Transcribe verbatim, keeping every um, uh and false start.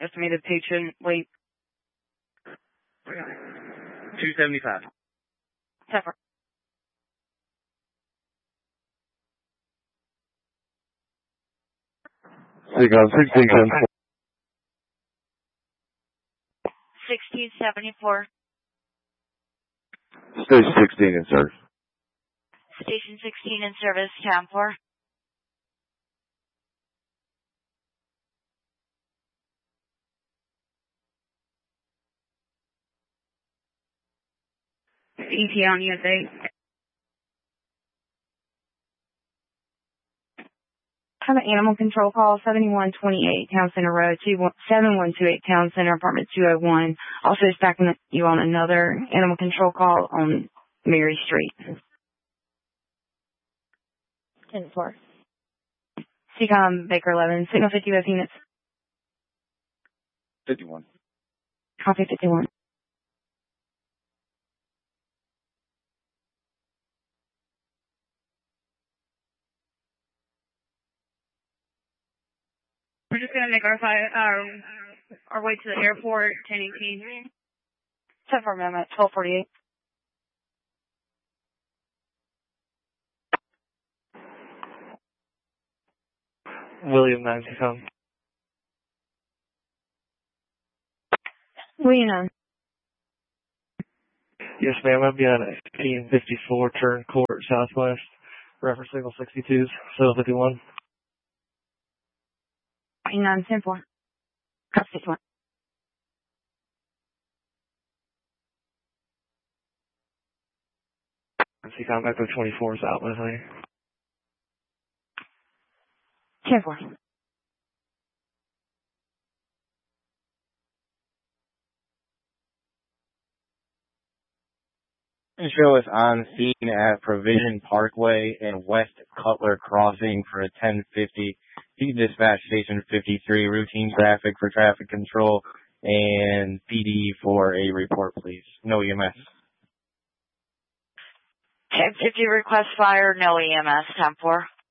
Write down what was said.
Estimated patient weight. two seventy-five. ten four. Seacom sixteen ten four. sixteen seventy-four. Station sixteen in service. Station sixteen in service, ten four. E T on U S A. Have an animal control call, seventy-one twenty-eight Town Center Road, seven one two eight Town Center, apartment two oh one. Also stacking you on another animal control call on Mary Street. ten four. Seacom Baker eleven, signal fifty U S units. fifty-one. Copy fifty-one. We're just going to make our flight, um, our way to the airport, ten eighteen. ten four, ma'am, at twelve forty-eight. William nine, Seacom. William nine. Yes, ma'am, I'll be on eighteen fifty-four, turn court, southwest, reference signal sixty-twos, so fifty-one. nine ten four. Copy fifty-one. Seacom Echo twenty-four is out with me. ten four. Show us on scene at Provision Parkway and West Cutler Crossing for a ten fifty. P dispatch station fifty-three, routine traffic for traffic control, and P D for a report, please. No E M S. ten fifty request fire, no E M S, ten four.